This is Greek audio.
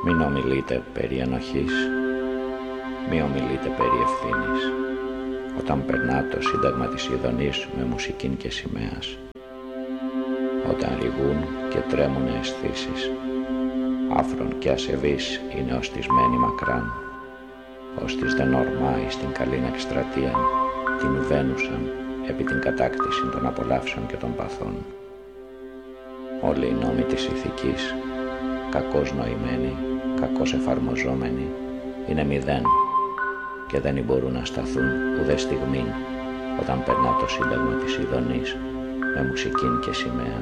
Μην ομιλείτε περί ενοχής, μη ομιλείτε περί ευθύνης, όταν περνά το σύνταγμα της Ιδονής με μουσικήν και σημαίας, όταν ρηγούν και τρέμουν αισθήσεις, άφρον και ασεβής είναι οστισμένοι μακράν, ώστις δεν ορμάει στην καλήν εκστρατείαν, την βαίνουσαν επί την κατάκτηση των απολαύσεων και των παθών. Όλοι οι νόμοι της ηθικής, κακώς νοημένοι, κακώς εφαρμοζόμενοι, είναι μηδέν και δεν μπορούν να σταθούν ουδέ στιγμήν όταν περνά το σύνταγμα της Ιδονής με μουσικήν και σημαία.